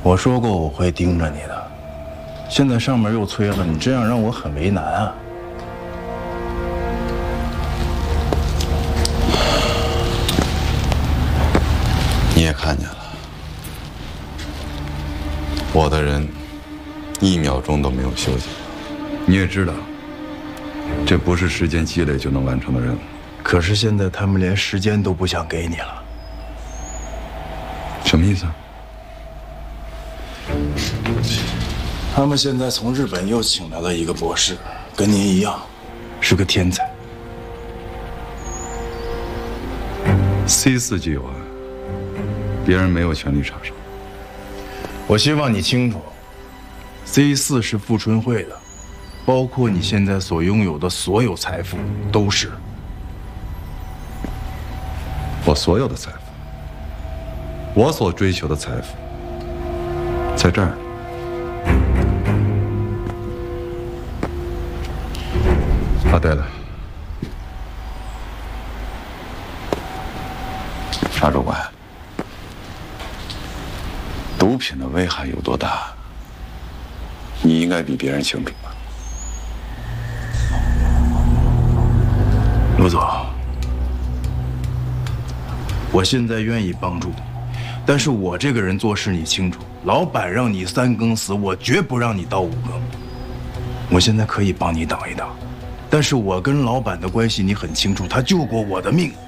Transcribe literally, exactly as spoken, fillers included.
我说过我会盯着你的，现在上面又催了，你这样让我很为难啊。 你也看见了，我的人一秒钟都没有休息。 你也知道，这不是时间积累就能完成的任务。 可是现在他们连时间都不想给你了。 什么意思啊？ 他们现在从日本又请来了一个博士，跟您一样，是个天才。 C 四计划，别人没有权利插手。 我希望你清楚 ，C 四是富春会的，包括你现在所拥有的所有财富都是。 我所有的财富，我所追求的财富，在这儿。啊，对了，沙主管，毒品的危害有多大，你应该比别人清楚吧？ 陆总，我现在愿意帮助你，但是我这个人做事你清楚，老板让你三更死，我绝不让你到五更。我现在可以帮你挡一挡，但是我跟老板的关系你很清楚，他救过我的命。